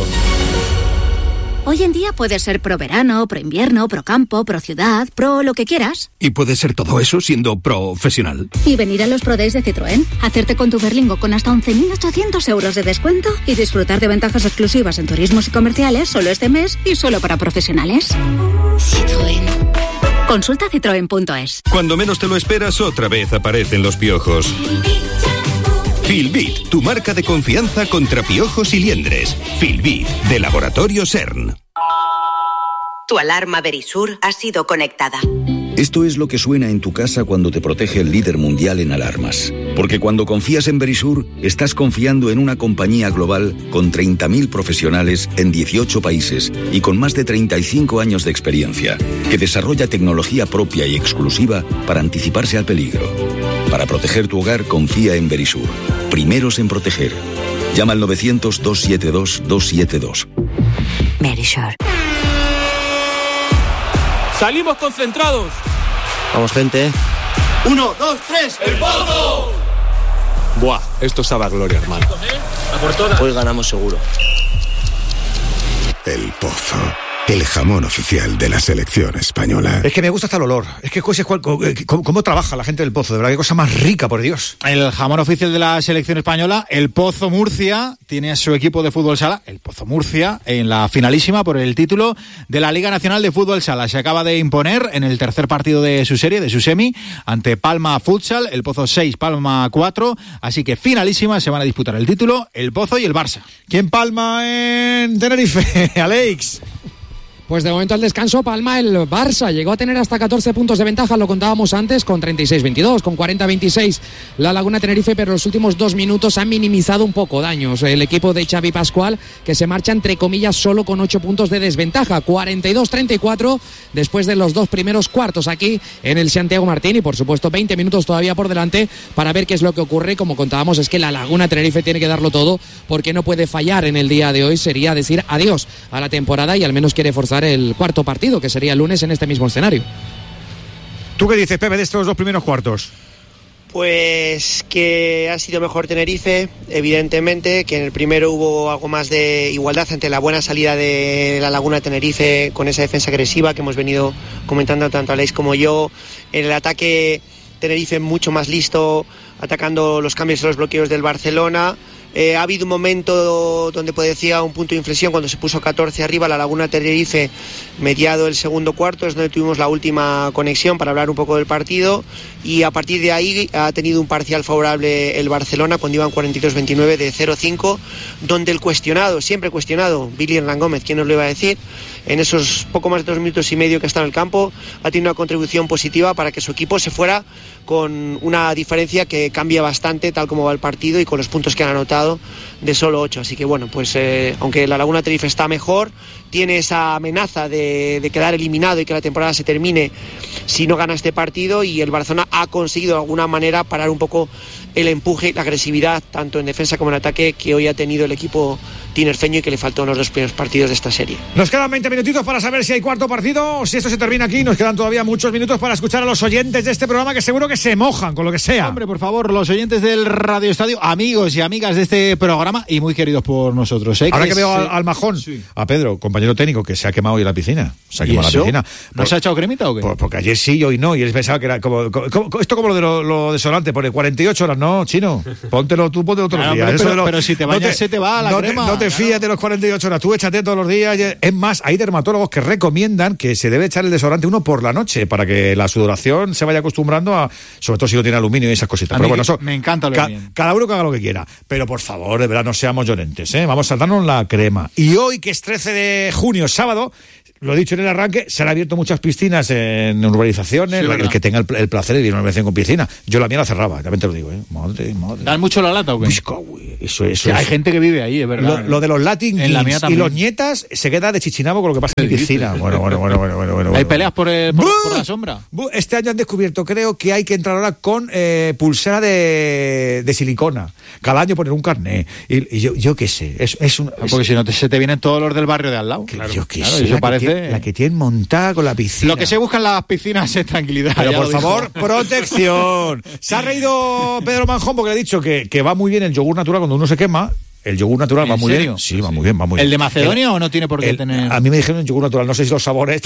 Hoy en día puedes ser pro verano, pro invierno, pro campo, pro ciudad, pro lo que quieras. Y puedes ser todo eso siendo profesional. Y venir a los Pro Days de Citroën, hacerte con tu Berlingo con hasta once mil ochocientos euros de descuento y disfrutar de ventajas exclusivas en turismos y comerciales solo este mes y solo para profesionales. Citroën. Consulta citroen punto es. Cuando menos te lo esperas, otra vez aparecen los piojos. Filbit, tu marca de confianza contra piojos y liendres. Filbit, de Laboratorio CERN. Tu alarma Verisur ha sido conectada. Esto es lo que suena en tu casa cuando te protege el líder mundial en alarmas. Porque cuando confías en Verisur, estás confiando en una compañía global con treinta mil profesionales en dieciocho países y con más de treinta y cinco años de experiencia, que desarrolla tecnología propia y exclusiva para anticiparse al peligro. Para proteger tu hogar, confía en Verisur. Primeros en proteger. Llama al novecientos, dos siete dos, dos siete dos. Verisur. ¡Salimos concentrados! Vamos, gente. Uno, dos, tres, ¡el Pozo! Buah, esto sabe a gloria, hermano. Hoy ganamos seguro. El Pozo, el jamón oficial de la selección española. Es que me gusta hasta el olor. Es que cómo, cómo trabaja la gente del Pozo, de verdad, qué cosa más rica, por Dios. El jamón oficial de la selección española, el Pozo Murcia, tiene a su equipo de fútbol sala, el Pozo Murcia, en la finalísima por el título de la Liga Nacional de Fútbol Sala. Se acaba de imponer en el tercer partido de su serie, de su semi, ante Palma Futsal, el Pozo seis, Palma cuatro, así que finalísima, se van a disputar el título, el Pozo y el Barça. ¿Quién palma en Tenerife? Alex. Pues de momento al descanso palma el Barça. Llegó a tener hasta catorce puntos de ventaja, lo contábamos antes, con treinta y seis veintidós, con cuarenta veintiséis la Laguna Tenerife, pero los últimos dos minutos han minimizado un poco daños. El equipo de Xavi Pascual, que se marcha entre comillas solo con ocho puntos de desventaja, cuarenta y dos treinta y cuatro después de los dos primeros cuartos aquí en el Santiago Martín, y por supuesto veinte minutos todavía por delante para ver qué es lo que ocurre. Como contábamos, es que la Laguna Tenerife tiene que darlo todo porque no puede fallar en el día de hoy, sería decir adiós a la temporada, y al menos quiere forzar el cuarto partido, que sería el lunes en este mismo escenario. ¿Tú qué dices, Pepe, de estos dos primeros cuartos? Pues que ha sido mejor Tenerife, evidentemente, que en el primero hubo algo más de igualdad ante la buena salida de la Laguna Tenerife con esa defensa agresiva que hemos venido comentando tanto Aleix como yo. En el ataque, Tenerife mucho más listo, atacando los cambios y los bloqueos del Barcelona. Eh, ha habido un momento donde parecía un punto de inflexión cuando se puso catorce arriba la Laguna Tenerife, mediado el segundo cuarto, es donde tuvimos la última conexión para hablar un poco del partido, y a partir de ahí ha tenido un parcial favorable el Barcelona cuando iban cuarenta y dos veintinueve de cero cinco, donde el cuestionado, siempre cuestionado, Billy Hernán Gómez, ¿quién nos lo iba a decir? En esos poco más de dos minutos y medio que está en el campo, ha tenido una contribución positiva para que su equipo se fuera con una diferencia que cambia bastante tal como va el partido y con los puntos que han anotado de solo ocho. Así que bueno, pues eh, aunque la Laguna Tenerife está mejor, tiene esa amenaza de, de quedar eliminado y que la temporada se termine si no gana este partido, y el Barcelona ha conseguido de alguna manera parar un poco el empuje y la agresividad, tanto en defensa como en ataque, que hoy ha tenido el equipo tinerfeño y que le faltó en los dos primeros partidos de esta serie. Nos quedan veinte minutitos para saber si hay cuarto partido. Si esto se termina aquí, nos quedan todavía muchos minutos para escuchar a los oyentes de este programa, que seguro que se mojan con lo que sea. Hombre, por favor, los oyentes del Radio Estadio, amigos y amigas de este programa y muy queridos por nosotros, ¿eh? Ahora que, que veo es, al, al majón, sí. a Pedro, compañero técnico, que se ha quemado hoy en la piscina. Se ha quemado eso? la piscina. ¿No por, se ha echado cremita o qué? Por, porque ayer sí y hoy no. Y él pensaba que era como, como, como esto como lo de lo, lo desodorante, pone cuarenta y ocho horas, no, chino. Póntelo tú, ponte otros claro, días. Pero, Eso pero, lo, pero si te bañas no te, se te va la no crema. Te, no te claro. fías de los cuarenta y ocho horas. Tú échate todos los días. Es más, hay dermatólogos que recomiendan que se debe echar el desodorante uno por la noche para que la sudoración se vaya acostumbrando a, sobre todo si no tiene aluminio y esas cositas. A Pero mí bueno, eso, me encanta lo ca, bien. Cada uno que haga lo que quiera. Pero por favor, de verdad, no seamos llorentes, ¿eh? Vamos a darnos la crema. Y hoy, que es trece de junio, sábado, lo he dicho en el arranque, se han abierto muchas piscinas en urbanizaciones, sí, el que tenga el, el placer de ir a una urbanización con piscina. Yo la mía la cerraba, también te lo digo, ¿eh? Madre, madre. ¿Dan mucho la lata o qué? Eso, eso, sí, hay gente que vive ahí, es verdad. Lo, lo de los Latin en la mía y los nietas se queda de chichinabo con lo que pasa en mi piscina. Bueno, bueno, bueno, bueno, bueno, bueno. ¿Hay peleas por, el, por, por la sombra? Este año han descubierto, creo, que hay que entrar ahora con eh, pulsera de, de silicona. Cada año poner un carné. Y, y yo, yo qué sé, es, es un... Porque es, si no te, se te vienen todos los del barrio de al lado. Claro, yo qué claro, sé, eso la parece... Que, la que tienen montada con la piscina. Lo que se busca en las piscinas es tranquilidad. Pero por favor, protección. Se ha reído Pedro Manjón porque le he dicho que, que va muy bien el yogur natural cuando uno se quema. El yogur natural va muy serio? bien. Sí, va muy bien, va muy bien. ¿El de Macedonia el, o no tiene por qué el, tener...? A mí me dijeron el yogur natural, no sé si los sabores...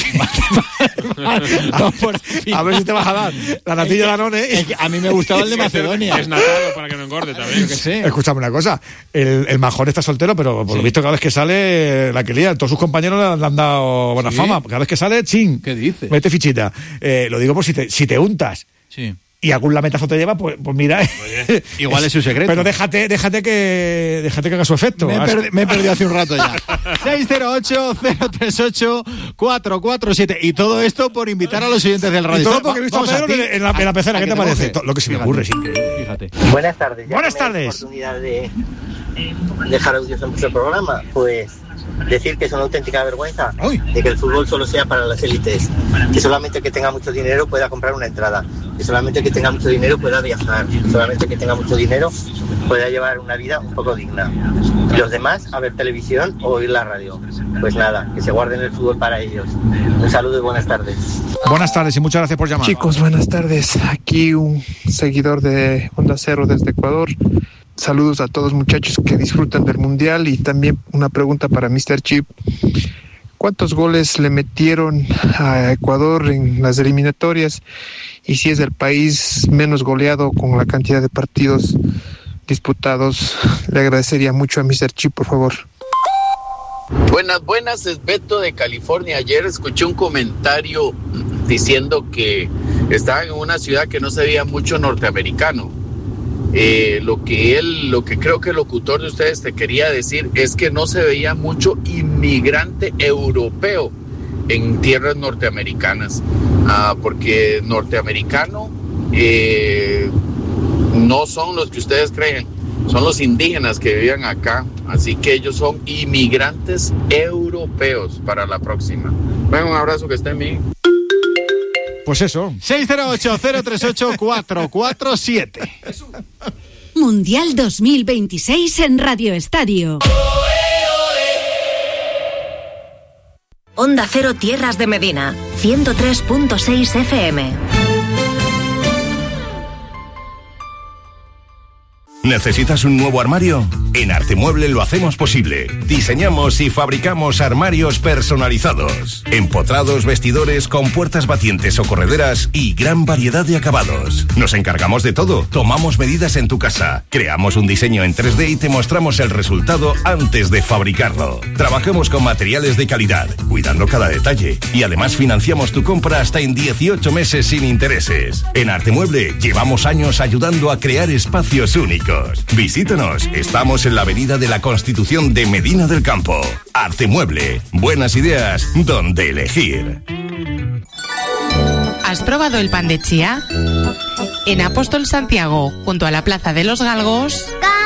a, a ver si te vas a dar la natilla de Danone. A mí me gustaba el de Macedonia. Es natado para que no engorde también. Yo que sé. Escúchame una cosa, el, el Majón está soltero, pero por sí. lo visto cada vez que sale, la que lía, todos sus compañeros le han dado buena ¿Sí? fama. Cada vez que sale, ching. ¿Qué dices? Mete fichita. Eh, lo digo por si te, si te untas. Sí. Y algún lametazo te lleva, pues, pues mira. Oye, igual es, es su secreto. Pero déjate, déjate que déjate que haga su efecto. Me he, perdi- me he perdido hace un rato ya. seis cero ocho, cero tres ocho, cuatro cuatro siete. Y todo esto por invitar a los oyentes del radio. Y todo porque he visto a Pedro en, en la, en la pecera. ¿Qué te, te parece? Lo que se me ocurre, sí. Fíjate. Buenas tardes. Ya Buenas tardes. La oportunidad de dejar audios en vuestro programa, pues decir que es una auténtica vergüenza Uy. de que el fútbol solo sea para las élites, que solamente el que tenga mucho dinero pueda comprar una entrada, que solamente el que tenga mucho dinero pueda viajar, que solamente el que tenga mucho dinero pueda llevar una vida un poco digna, y los demás a ver televisión o oír la radio. Pues nada, que se guarden el fútbol para ellos. Un saludo y buenas tardes. Buenas tardes y muchas gracias por llamar. Chicos, buenas tardes. Aquí un seguidor de Onda Cero desde Ecuador. Saludos a todos muchachos que disfrutan del Mundial y también una pregunta para míster Chip. ¿Cuántos goles le metieron a Ecuador en las eliminatorias? Y si es el país menos goleado con la cantidad de partidos disputados, le agradecería mucho a míster Chip, por favor. Buenas, buenas, es Beto de California. Ayer escuché un comentario diciendo que estaban en una ciudad que no se veía mucho norteamericano. Eh, lo que él, lo que creo que el locutor de ustedes te quería decir es que no se veía mucho inmigrante europeo en tierras norteamericanas, ah, porque norteamericano eh, no son los que ustedes creen, son los indígenas que vivían acá, así que ellos son inmigrantes europeos para la próxima. Bueno, un abrazo, que estén bien. Pues eso. seis cero ocho, cero tres ocho, cuatro cuatro siete. Mundial dos mil veintiséis en Radio Estadio. Onda Cero Tierras de Medina, ciento tres punto seis F M. ¿Necesitas un nuevo armario? En Artemueble lo hacemos posible. Diseñamos y fabricamos armarios personalizados, empotrados, vestidores con puertas batientes o correderas y gran variedad de acabados. Nos encargamos de todo. Tomamos medidas en tu casa. Creamos un diseño en tres D y te mostramos el resultado antes de fabricarlo. Trabajamos con materiales de calidad, cuidando cada detalle. Y además financiamos tu compra hasta en dieciocho meses sin intereses. En Artemueble llevamos años ayudando a crear espacios únicos. Visítanos. Estamos en la Avenida de la Constitución de Medina del Campo. Artemueble. Buenas ideas donde elegir. ¿Has probado el pan de chía? En Apóstol Santiago, junto a la Plaza de los Galgos...